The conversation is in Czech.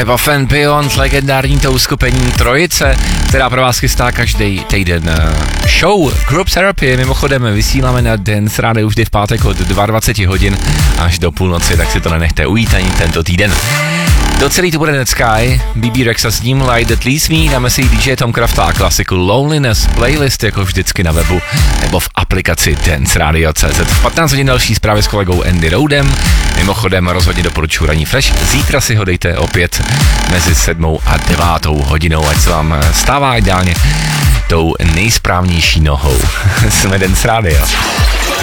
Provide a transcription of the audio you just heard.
Eva Fan Beyond, legendární tou skupení Trojice, která pro vás chystá každý týden show Group Therapy. Mimochodem vysíláme na Dance Radio vždy v pátek od 22 hodin až do půlnoci, tak si to nenechte ujít ani tento týden. Do celý to bude Net Sky, BB Rexa s ním Light That Leads Me, dáme si DJ Tom Crafta a klasiku Loneliness, playlist jako vždycky na webu nebo v aplikaci Dance Radio.cz. V 15 hodin další zprávy s kolegou Andy Roudem, mimochodem rozhodně doporučuji Ranní Fresh, zítra si ho dejte opět mezi 7 a 9 hodinou, ať se vám stává ideálně tou nejsprávnější nohou. Jsme Dance Radio.